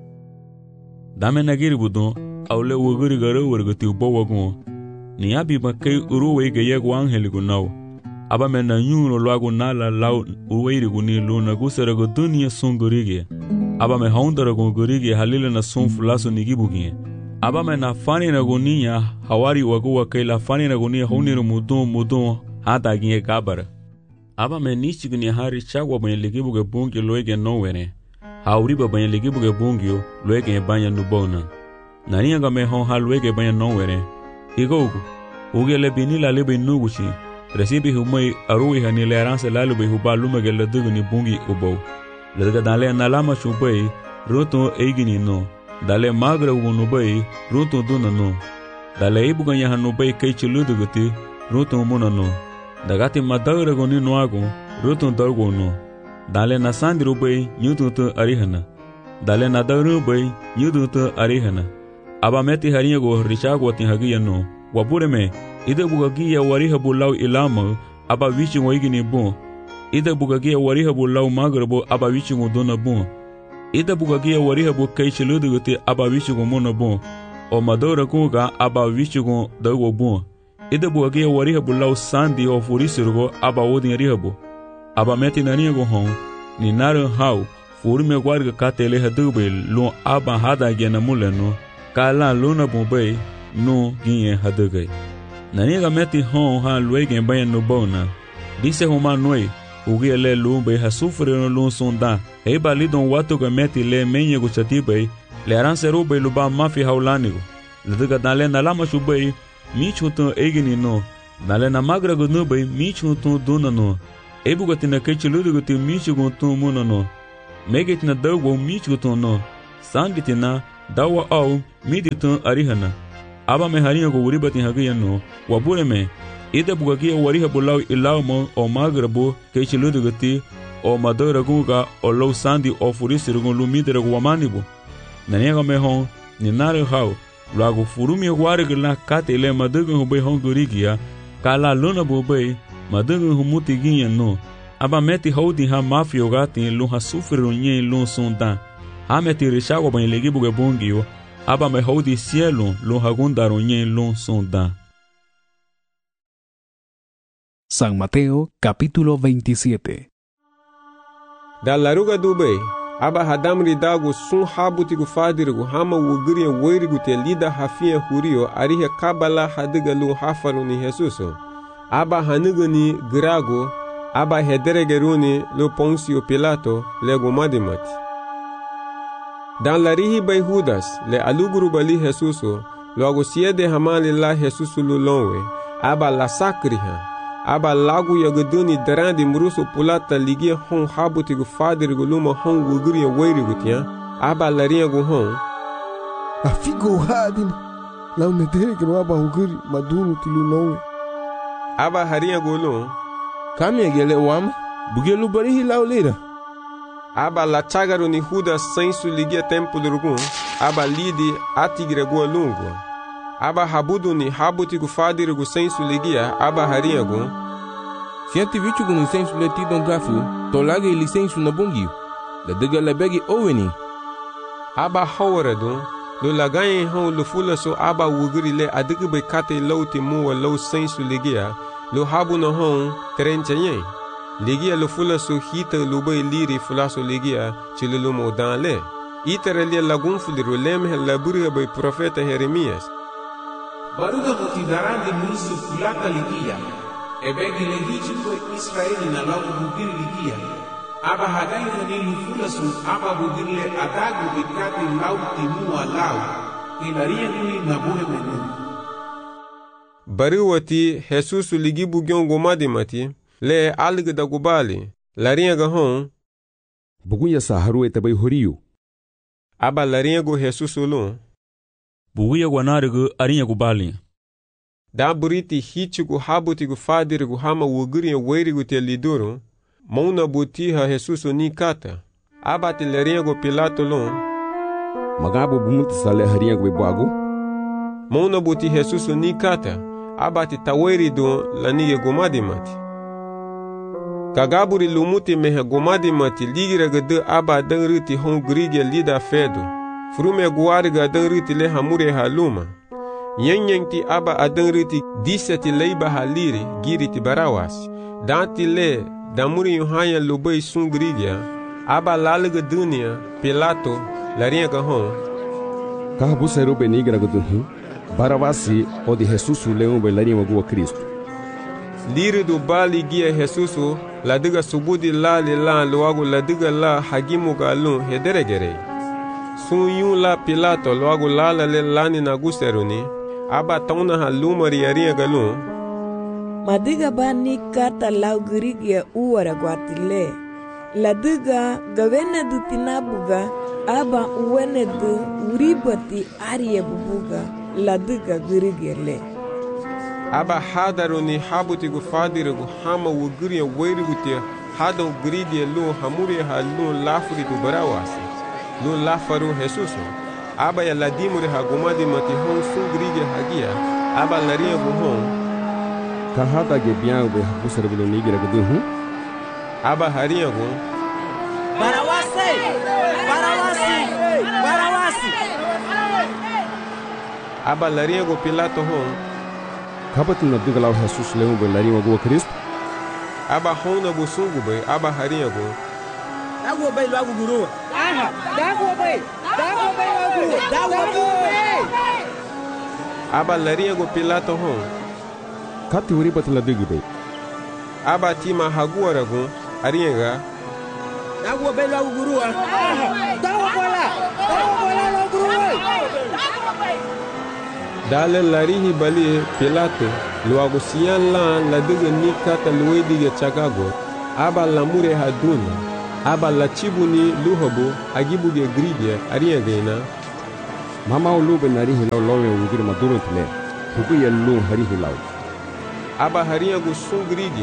dame nagiri budon awle woguri garo wargati ubawagon ni abi bakay uruwe ge yego angeli gunaw aba me na nyuno lwago nala law uweiri guni luna gusere go dunia songorige aba me haundara go gorige halile na sonfulaso nigibugie aba me na fani na gonia hawari wago wakela fani na gonia honiro mudon hata gie kabara aba me nichigni hari chagwa banye ligibuge bungi loege nowere hauriba banye ligibuge bungio loege banya nubona nani nga me hon halwege banya nowere igogo ugele binila lebe nuguchi resibi humay aruwi hani le ranse lalube hubalume gele dugni bungi ubo lega dale nalama chubay roto eigini no dale magra unubay roto dunano dale ibuganya hanubay kay chuluduguti roto munano dagati madagre goni noago roto dargo no dale nasandiro bay nyututu arihana dale nadaru bay nyututu arihana aba meti harinha go richago tin hagiya no wabure me ide bugagiya wariha bulau ilama aba wichi ngoigini bon ide bugagiya wariha bulau magrabo aba wichi ngodona bon ide bugagiya wariha bu kaichiluduguti aba wichi ngomona bon o madora kuga aba wichi ngo dago bon ide bugagiya wariha bulau sandi o furisirgo aba wodin rihabu aba meti naniya go hon ni naru hau furme gwarga katele hadube lo aba hada gena muleno kala luna bombay no ginye hadugay naniga meti hon ha luegen bayan no bona disse homa noi ugi le lumbe ha sufre no lun sonda e balidon watu ga meti le menye go chatibay le aranseru be luba mafi haulanigo leduga dale na lama shubay mi chuto egini no Nale na magra gunu bay michu tu dunano. Ebuga tina kechiludu tu michu guntu munano. Megit na dawo michu tu no. Sangitina dawa au miditun arihana. Aba me harinha go uribatin hagiyano. Wabure me. Ida bugagia wariha bulau ilau mo o magrabo kechiludu guti o madora gunga o low sandi o furisirugun lumidere guamanibu. Naniega me hon ni nare hau. Lago furumi warigla kate ile madugun hubay hon gurigia. Kala luna bubay madugun humutiginha no. Aba meti holding ha mafio gatin lun ha sufriru nyen lun sundan. Ha meti rishago ban legi buge bungio. Aba me holding cielo lun ha gundaro nyen lun sundan. San Mateo capítulo 27. Da laruga dubay aba hadamri dago sun habutigu fadirigu hama wugiri weirigu te lida hafia hurio arihe kabala hadiga lu hafaru ni Jesuso. Aba hanugani grago aba hederegeruni lu Ponsio Pilato le gumadimati. Dan larihi bay Judas le aluguru bali Jesuso logo siede hamali la Jesuso lu lonwe aba la sakriha. Aba lagu yagaduni darandi mruso pulata ligia hon habutigu fadirigu luma hon wugiri weirigu tia aba lariagu hon afigo hadin lau nederegeru aba wugiri madunu tilu nowe aba hariagu lu Kamia gele wam bugelu barihi lau lira. Aba la chagaru ni Judas sensu ligia tempulurugun aba lidi atigregu lungu. Aba habudu ni habutigu fadirigu sensu ligia aba hariagu. Fianti vichugu ni sensu leti don gafu tolage ili sensu na bungi. La diga la begi oweni. Aba hawaradu lo lagaye hon lo fula so aba wugiri le adigu be kate lauti muwa lau sensu ligia lo habu na hon terenchayen. Ligia lo fula so hita lo bay liri fula so ligia chilulu mo dan le. Itere lia lagun fuliru lemhe laburi bay profeta Jeremias. Baruga mutidarandi muisu kulaka ligia. Ebegi lehichi kwa Israeli na lagu bugiri ligia. Aba hadayi hanilu fulasu aba bugirile adagu bikati lau timua lau. Inaria nui nabuhe menu. Bariwati Jesusu ligi bugyon gomadimati le alg da gubali. Larinha gahon. Bugunya saharu etabai horiyu. Aba larinha go Jesusu lu. Buguya guanarigu arinha gubali. Da buriti hichigu habutigu fadirigu hama wugiri weirigu te liduru. Mauna butiha Jesusu ni kata. Aba te larinha go Pilato lu. Magabu bumuti sale harinha go bebuagu. Mauna buti Jesusu ni kata. Aba te taweridu lanige gomadimati. Kagaburi lumuti mehe gomadimati ligiraga de aba denriti hon grige lida fedu. Frume guariga denriti le hamure haluma. Nyenyenti aba adenriti diseti leiba haliri giriti barawasi. Danti le damuri yuhanya lubei sun grigya. Aba laliga dunia Pilato larinha hon. Kahabu seru benigraga dunhu. Barawasi o de Jesusu leon be larinha gua Cristo. Liri do bali gia Jesusu ladiga subudi la le la loago ladiga la hagimu galun hederegere. Sun yun la Pilato loago la le lani na guseruni. Aba tauna halumari yarinha galun. Madiga bani kata lau girigia uwara guatile. Ladiga gawene du tinabuga aba uwene du uribati ariye bubuga ladiga girigia le. Aba hadaruni habutigu fadirigu hama wugiri weirigu te hado grige lu hamuri halu lafritu barawasi. Lu lafaru Jesusu. Aba ya ladimuri hagumadi mati hon sun grige hagia. Aba larinha buhon. Kahata ge biang be habusar bilo nigira guduhu. Aba harinha gu. Barawasi! Barawasi! Barawasi! Aba larinha gu Pilato hon. Kabati na diga lau Jesus leon be larinha gua Cristo. Aba hona bu sungu be aba harinha gu. Dago bay lagu guru. Dago bay! Dago bay lagu! Dago bay! Aba larinha gu Pilato hon. Kati uribati la diga be. Aba tima haguara gu harinha ga. Dago bay lagu guru. Dago bola! Dago bola lagu guru. Dale larihi bali Pilato luagu siyan la diga ni kata luwe diga chagago aba lamure haduna aba la chibuni luhobo agibuge grige ariya gaina mama ulube nari hilaw lowe ungir maduro tile tuku yellu hari hilaw aba hariya go sun grige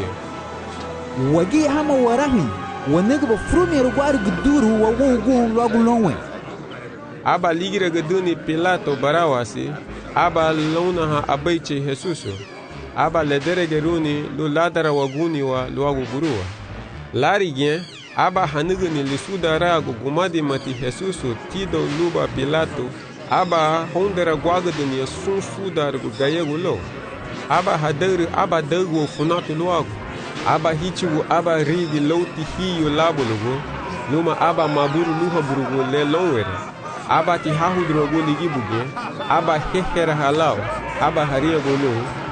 wagi hama warahi wanega ba frumi rugwari guduru wa wugu luagu lonwe aba ligira gaduni Pilato barawasi aba lona ha abaiche Jesuso aba ledere geruni lu ladara waguni wa luagu guruwa lari gen aba hanugani lisudara gu gumadi mati Jesuso tido luba Pilato aba hondera gwagadani sun sudar gu gayegu lo aba hadari aba dagu funatu luagu aba hichigu aba rigi loti hiyo labulugu luma aba maburu luha burugu le lonwere aba ti hahudrogo ligibuge aba hehera halao aba haria golo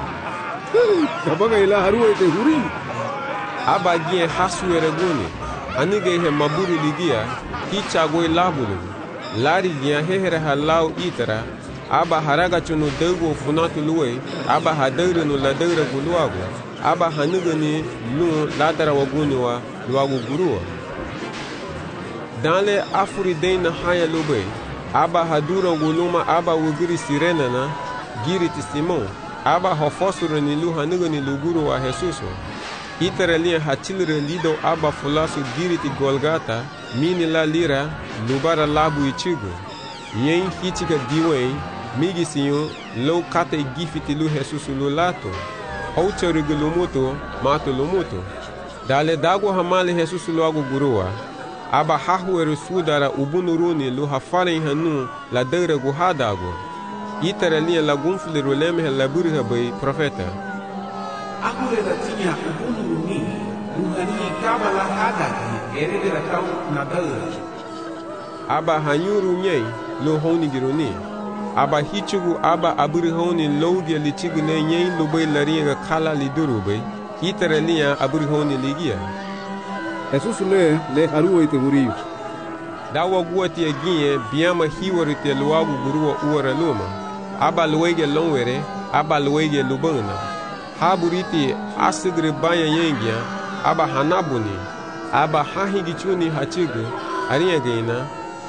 kabaga ila haruwa ite huri aba gie hasuere goni anige he maburu ligia hicha go labulu lari gie hehera halao itara aba haraga chunu dago funatu luwe aba hadare no ladare guluago aba hanugani lu ladara waguni wa luago guruwa dans les Afridain haya lube aba hadura guluma aba wugiri sirena na giriti Simon aba hofosuru ni lu hanugani luguru wa Jesuso itaralia hachilre lido aba fulasu giriti Golgata mini la lira lubara labu ichigo yen hichika diwe migi siyo lo kate gifiti lu Jesusu lu lato auchari gulumuto mato lumuto dale dago hamale Jesusu lu agu guruwa aba hahueru sudara ubunuruni lu hafaren hanu la dere gu hadago itara liya la gunfliru lemhe la burha bay profeta agure da tinya ubunuruni lu hani kaba la hadagi erede da kau na dere aba hanyuru nyei lu honi giruni aba hichugu aba aburi honi lowge lichigu ne nyei lu bay lariya kala liduru bay itara liya aburi honi ligia Jesus le haruwa ite huriyu dawa guati aginye biyama hiwarite luagu guruwa uwara luma aba luwege lonwere aba luwege lubana haburiti asigre banya yengia aba hanabuni aba hahigichuni hachigu ariya gaina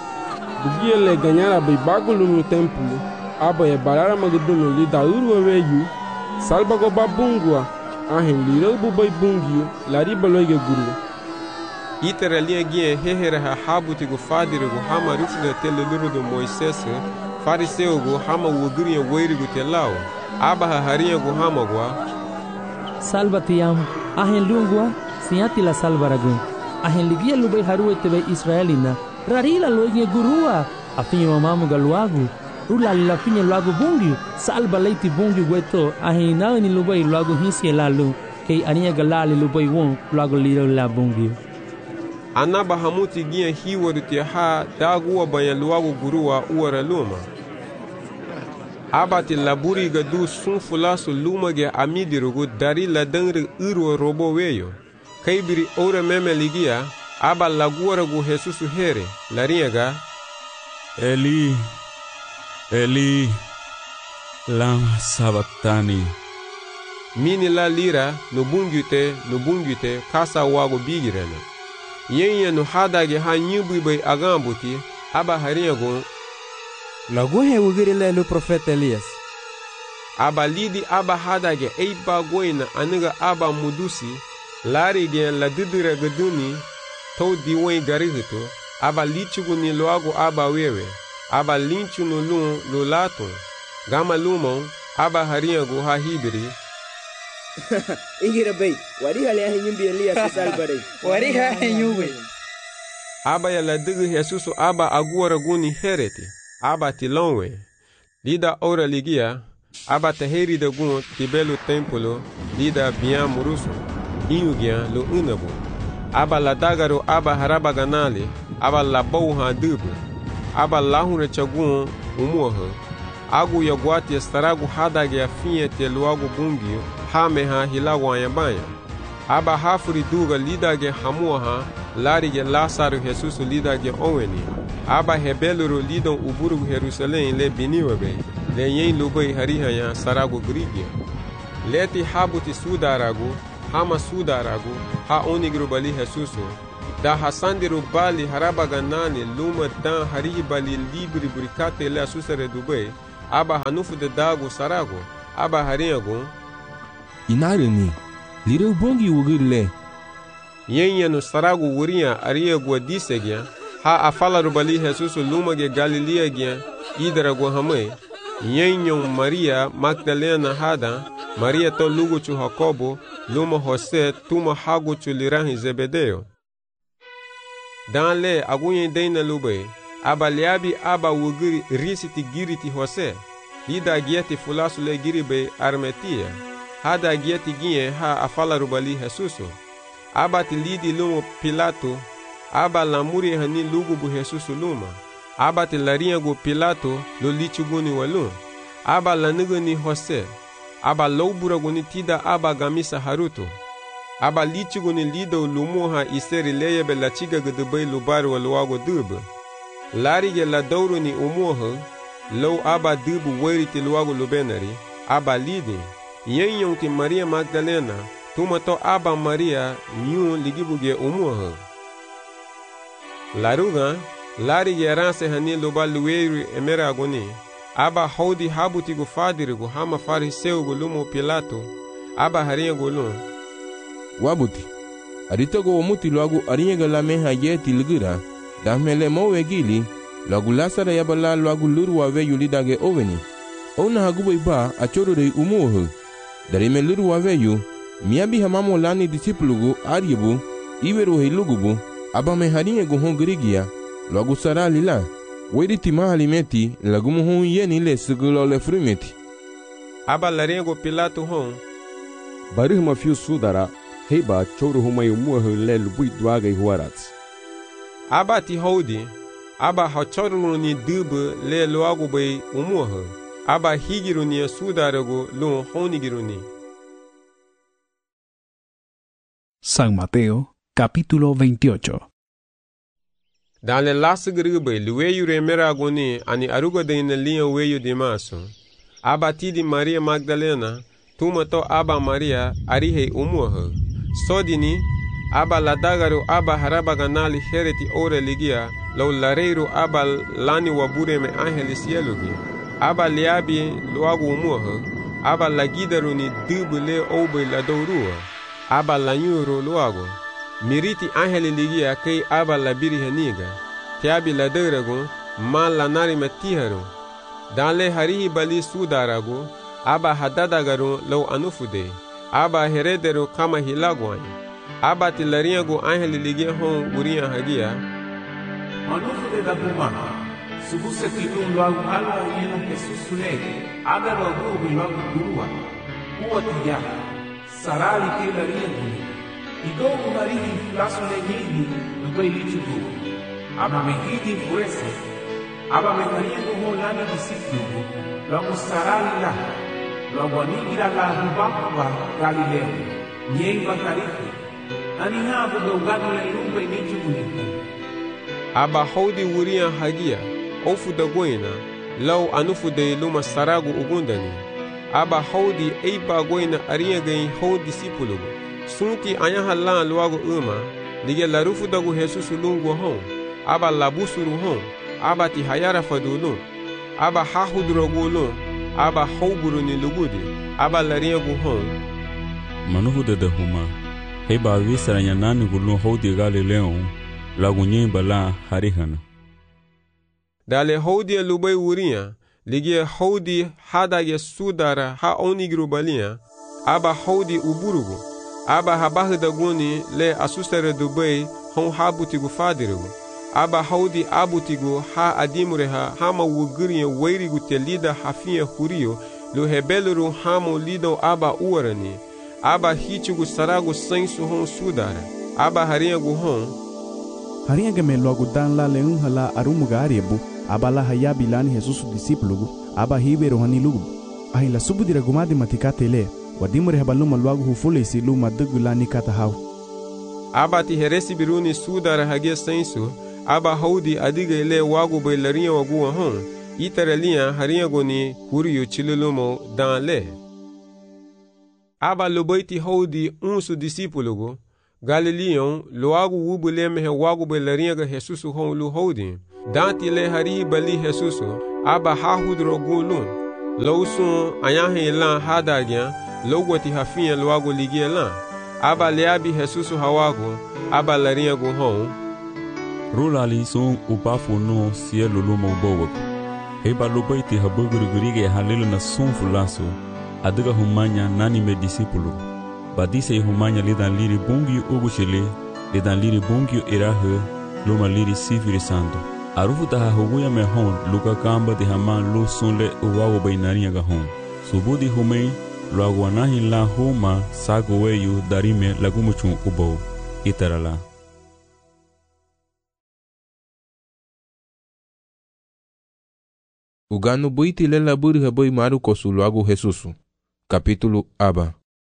bugie le ganyara bai bagulu no templo aba ya barara magduno li dauru weyu salbago babungwa ahin liro bubai bungio lari baloge guru itara liya gie hehera ha habuti gu fadiri gu hama rufna tele luru du Moises fariseo gu hama wuguriya weiri gu telao aba ha hariya gu hama gua salva tiyam ahen lungua siati la salvaragu ahen ligia lubai haruwe tebe Israelina rarila loige gurua afinyo mamamu galuagu rula la finye luagu bungi salva leiti bungi weto ahen naani lubai luagu hinsi lalu kei ania galali lubai won luagu liro la bungi anaba hamuti gie hiwaru te ha daguwa banya luagu guruwa uwara luma abati laburi gadu sun fulasu luma ge amidirugu dari la dangri urwa robo weyo kaibiri ora meme ligia aba laguwara gu Jesusu here lariyaga Eli Eli lama sabatani mini la lira no bungute kasa wago bigirena yenya no hadage ha nyubu bay agambuti aba hariyago lagu he wugiri le lu profeta Elias aba lidi aba hadage eiba goina aniga aba mudusi lari gen la didira gaduni to diwen garihito aba lichugu ni loago aba wewe aba linchu no lu lo lato gama lumon aba hariyago ha hibiri igira bay wari hale ha nyumbi Elias salbare wari ha nyumbi aba ya la digi Jesusu aba aguara guni hereti aba tilonwe lida ora ligia aba taheri da gun tibelu templo lida biya murusu inyugia lo unabu aba la dagaro aba haraba ganali aba la bauha dubu aba lahunre chagun umuha agu yagwati staragu hadage afinye te luagu bungio hameha hilagu ayabanya aba hafuri duga lidage hamuha larige lasaru Jesusu lidage oweni aba hebeluru lidon uburu Jerusalem le biniwebe le yen lubai harihaya saragu grigia leti habuti sudaragu, hama sudaragu, ha onigru bali Jesusu, da hasandiru bali harabaganani luma dan harihi bali libri burikate le asusare Dubai, aba hanufu de dagu saragu, aba hariagu. Inarani, lireu bongi wugirle. Yenyanu saragu wuria ariagu disegya, ha afalaru bali Jesusu luma ge Galilea gya, idaragu hamai, Yenyon Maria Magdalena hada, Maria to lugu chu Jacobo, luma Jose tuma hagu chu lirahi Zebedeo. Dan le agunye deina lube, aba liabi aba wugiri risiti giriti Jose, lida gieti fulasu le giribe Armetia, hada gieti gie ha afala rubali Jesusu, aba ti lidi lumo Pilato, aba lamuri hani lugu bu Jesusu luma, aba ti larinha gu Pilato lo lichuguni walun, aba lanuguni Jose, aba loubura guni tida aba gamisa haruto, aba lichuguni lido lumuha iseri leyebe la chiga gudubay lubaru waluago dubu, larige la douruni umuha, low aba dubu weriti luago lubenari, aba lidi, yenyon ti Maria Magdalena, tumato aba Maria nyun ligibuge umuha. Laruga, larige ranse hani luba luweru emera agoni, aba haudi habuti gu fadirigu hama fariseu gu lumo Pilato, aba harinha gu lum. Wabuti, aritogo omuti logo arinha la meha yeti ligira, damele mowe gili, logo lasara yabala logo luru wave yulidage oveni. Ona hagubo iba achoro de umuhu. Darime luru wave yu, miabi hamamo lani disipulugu aribu, iweru hilugubu, aba me harinha gu hongrigia, logo sara lila. Weriti mahalimeti lagumu hon yeni le segulo le frumeti. Aba larengo Pilato hon. Barih ma fiu sudara, heba choro humay umuha le lubui duaga ihuarats. Aba ti hodi, aba ha choro ni dubu le loago bay umuha. Aba higiru ni sudarago lo honigiru ni. San Mateo, capítulo 28. Dan le lasu gribe luweyu remera agoni ani arugo de in liya weyu de maso. Aba tidi Maria Magdalena, tumato aba Maria arihe umuha. Sodini, aba ladagaru aba harabaganali hereti ore ligia, lau lareiru aba lani wabure me angelis yelugi. Aba liabi luagu umuha, aba lagidaru ni dubu le obe ladorua. Aba lanyuru luagu. Miriti angeli ligia kei aba labiri heniga, tiabi laderagu, ma lanari metiharu. Danle harihi bali sudaragu, aba hadadagaru lau anufude, aba herederu kama hilagwani, aba tilariagu angeli ligia hon uria hagia. Anufude da buma, subuse kilum luagu alwa yeno Jesus sule, aga luagu luagu gurua, uwa tiya, sarali ke lariagu. Idogo marihi fulaso legini dubai lichudu. Aba mehidi fuese. Aba mehariego ho lana disiplugu. Logo sarali la. Logo anigira la hubakuba Galileo. Nyei bakarifi. Anihabu dogado le lumba inichudu niku. Aba hodi wuria hagia. Ofu dagoina. Lau anufu de luma saragu ugundani. Aba hodi eiba goina ariagay ho disipulugu. Sunti anyaha lan luago uma, lige larufu dagu Jesus lungu hon, aba labusuru hon, aba ti hayara fadulun, aba hahudrogulun, aba hauburu ni lugudi, aba lariagu hon. Manuhu de huma, heba visaranya nani gulun hodi Galileo, lagu nyemba la harihana. Dale hodi lubay uria, lige hodi hadage sudara ha onigru balia, aba hodi uburugu. Aba habahu daguni le asusere Dubai hon habutigu fadirigu. Aba haudi abutigu ha adimureha hama wugiriye weirigu te lida hafiye hurio lu hebeluru hamo lido aba uarani. Aba hichigu saragu sensu hon sudara. Aba hariagu hon. Hariaga me logo dan la leun hala arumuga ariebu. Aba la hayabi lani Jesus disipulugu. Aba hiberu hani lugu. Ahila subudira gumadi matikate le. Wadimure habaluma luagu hufulesi luma dugulani katahau. Aba ti heresi biruni sudara hagia sensu, aba haudi adiga ile wagu bailaria waguwa hon, itarelia haria goni huriyo chilulumo dan le. aba lobaiti hodi unsu disipulugu Galileon loagu wubu lemehe wagu be laringa Jesusu hon lu hodi danti le hari bali Jesusu aba hahudro gulun lawsun ayahe lan hadagya logwati hafiya loagu ligie lan aba leabi Jesusu hawagu aba laringa gu hon Rulali son ubafu no cielo lumo bowak heba lobaiti habugurigurige halilu na son fulaso adiga humanya nani me disipulu badise humanya lidan liri bungi uguchele lidan liri bungi irahe luma liri sifiri sando arufu taha huguya me hon luka kamba de haman lu sonle uwawo bainania ga hon subudi humei lo aguanahi la homa sago weyu darime lagumuchun ubo itarala Ugano boiti lela buri haboi maru kosulu agu Jesusu. Capítulo aba.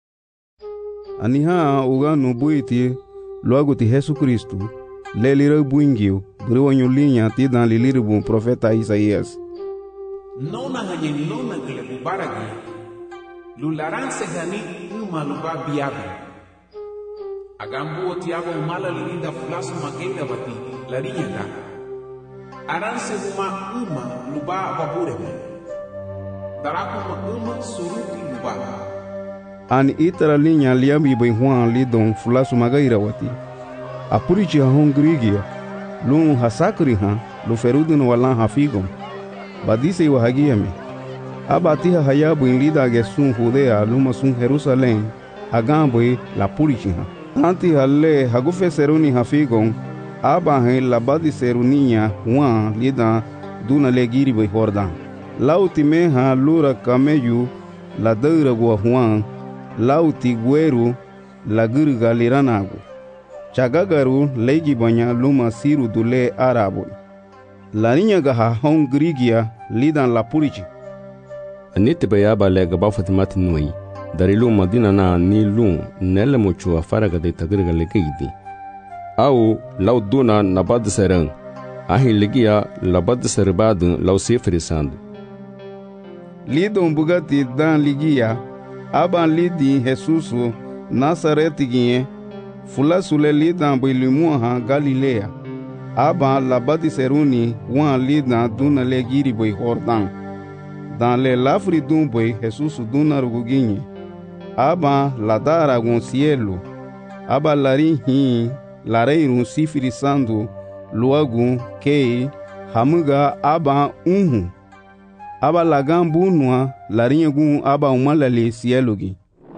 Aniha ugano boiti logo ti Jesus Cristo. Lelira buingio, briwanyo linha ti dan liliribu profeta Isaías. Nona hanye nona gele bubaragi. Lularanse gani uma luba biabi. Agambo ti aba umala lilinda fulasu magenda bati larinya da. Aranse uma luba babureme. Daraku uma suruti luba. An itara linha liambi benhuan lidon fulasu magaira wati. Apurichi hon grigia. Lun hasakri han lu ferudu no walan hafigom. Badise wa hagiame. Abatiha hayabu in lida gesun Judea luma sun Jerusalem. Agambwe la purichi han. Anti halle hagufe seruni hafigom. Abahe la badi seruninha Juan lida duna legiri be Jordan. Lauti meha lura kameyu la deura gua Juan. Lauti gueru la gurga liranago. Chagagaru legi banya luma siru dule arabo. La niña gaha hon grigia lidan la purichi. Anite bayaba lega bafatimati nui. Dari luma dina na ni lum nele muchua faraga de tagriga legeidi. Au lau duna nabad serang. Ahi legia labad serbadu lau sefrisandu. Lidon bugati dan ligia. Aban lidi Jesusu Nasaretigie. Fula sule lidan bilimuha Galilea. Aban labadi seruni wan lidan duna legiri boi Jordan. Dan le lafri dun boi Jesusu duna ruguginye. Aban ladara gon cielo. Aba lari hin lareirun sifiri sandu luagun kei hamuga aban unhu. Aba lagan bunua larinha gun aba umalale cielo gi.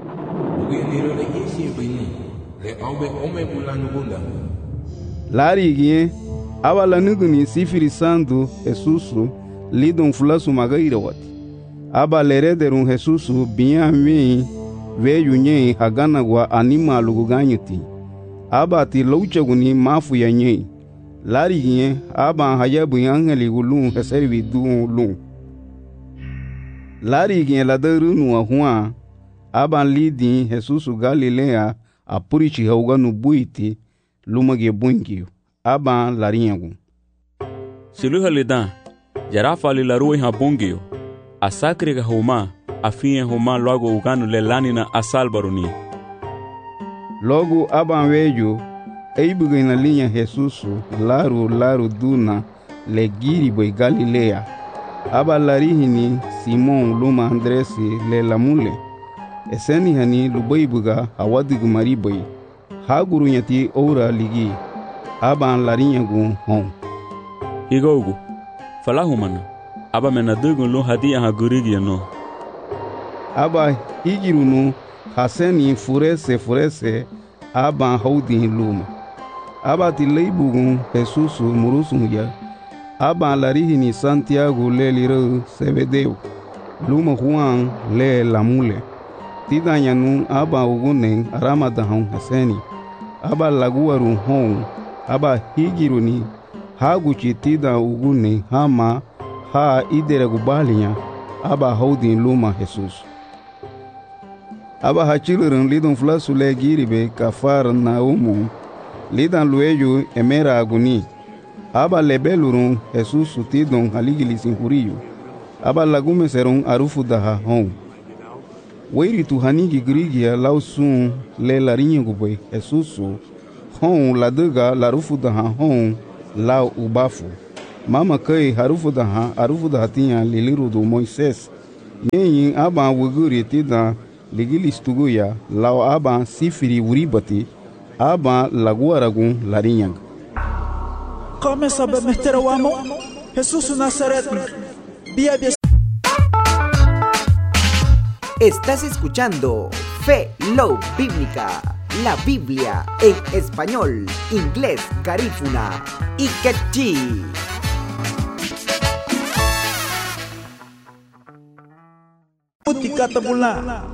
Lari gie aba lanuguni sifiri sandu Jesusu lidon fulasu magaira wati. Aba lerederun Jesusu binyami veyu nye hagana gwa anima luguganyuti. Aba ti louchaguni mafu ya nye. Lari gie aba hayabu angeli gulun heservi dun lun. Lari gie ladarunu wa Juan. Aba lidi Jesusu Galilea apurichi hauganu buiti lumage buingio. Aba larinhagu. Siluha lidan jarafa li larui ha bungio. Asakri ga homa afinha homa logo uganu le lanina asalbaruni. Logo aba vejo eibuga na linha Jesusu laru duna le giri boi Galilea. Aba larihini Simon luma Andresi le lamule. Eseni hani lubaibuga awadigu mariboi. Haguru nyati ora ligi. Aba larinhagu hon. Igogu falahumana. Aba menadugu lo hadia hagurigi no. Aba higirunu haseni furese aba haudi luma. Aba tileibugun Jesusu murusunja. Aba larihini Santiago le liro Sebedeu. Luma Juan le lamule. Tidanyanu aba ugunen aramadahon haseni. Aba laguaru hon. Aba higiruni haguchi tida ugune hama ha idere gubalinya. Aba haudin luma Jesus. Aba hachilurun lidon flasu le giribe kafar na umu. Lidan lueju emera aguni. Aba lebelurun Jesus tidon haligili sinhuriyo. Aba lagume serun arufu daha hon. Weiri tu hanigi grigia lau sun le larinha gube Jesusu hon la dega la rufu da hon lau ubafu. Mama kai harufu da hatinha liliru do Moises. Nyenyin aba wuguri tida ligilis tuguya lau aba sifiri uribati aba laguaragun larinha. Começa a meter o amo Jesús Nazaret. Estás escuchando Fe Love Bíblica, la Biblia en español, inglés, garífuna y quechí. Puti kata bula.